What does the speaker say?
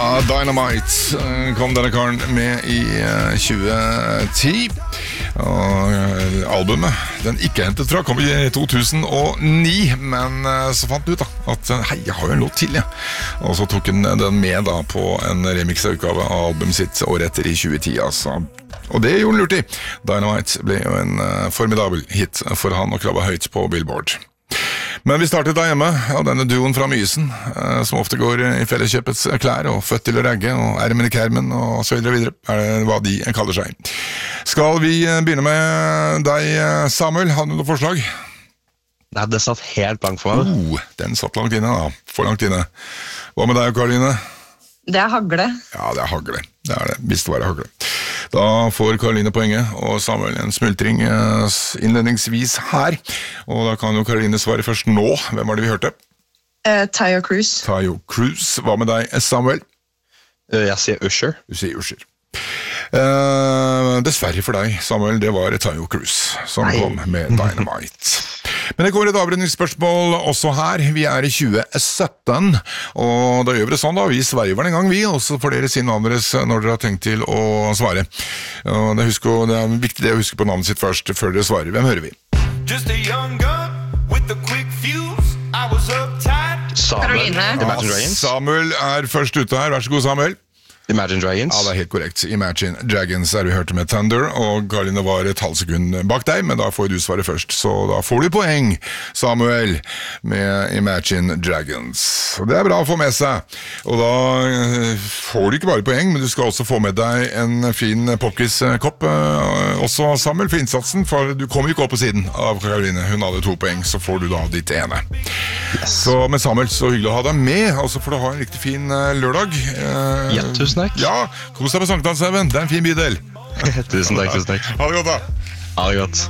Dynamite kom denne karen med i 2010. Og albumet, den ikke hentet fra, kom i 2009. Men så fant han ut da at hei, jeg har jo en låt til, ja. Og så tok han den med da på en remix-utgave av albumet sitt året etter i 2010, altså. Og det gjorde han lurt i. Dynamite ble jo en formidabel hit for han og klabba høyt på Billboard. Men vi startet da hjemme, og denne duoen fra Mysen, som ofte går i felleskjøpets klær, og født til å ragge, og ermen i kermen, og så videre, er hva de kaller seg. Skal vi begynne med deg, Samuel? Har du noe forslag? Nei, det satt helt blank for meg. Den satt langt inne da, for langt inne. Hva med deg, Karoline? Det er hagle. Ja, det er hagle. Det er det, hvis det var hagle. Da får Karoline poenget, og Samuel en smultring innledningsvis her. Og da kan jo Karoline svare først nå. Hvem var det vi hørte? Tayo Cruz. Tayo Cruz. Hva med deg, Samuel? Jeg sier Usher. Du sier Usher. Dessverre for deg, Samuel, det var Tayo Cruz som kom med Dynamite. Men det kommer et avrundingsspørsmål også her. Vi er i 2017, og da gjør vi det sånn da. Vi sveiver en gang vi, og så får dere si navnet deres når dere har tenkt til å svare. Og det er viktig det å huske på navnet sitt først, før dere svarer. Hvem hører vi? Just a young gun with a quick fuse. I was uptight. Samuel. Karoline. Imagine Dragons. Samuel er først ute her. Vær så god, Samuel. Imagine Dragons. Ja, det er helt korrekt. Imagine Dragons er vi hørte med Thunder, og Karoline var et halvt sekund bak deg, men da får du svare først, så da får du poeng, Samuel, med Imagine Dragons. Og det er bra å få med seg. Og da får du ikke bare poeng, men du skal også få med deg en fin Pockys-kopp, også Samuel, for innsatsen, for du kom ikke opp på siden av Karoline. Hun hadde 2 poeng, så får du da ditt ene. Yes. Så med Samuel, så hyggelig å ha deg med, og så får du ha en riktig fin lørdag. Ja, tusen takk. Ja, kos deg på Sankthanshaugen. Det er en fin bydel. Tusen takk. Ha det godt da. Ha det godt.